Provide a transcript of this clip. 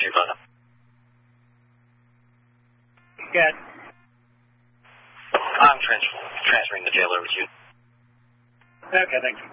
you, brother. Good. I'm transferring the jail over to you. Okay, thank you.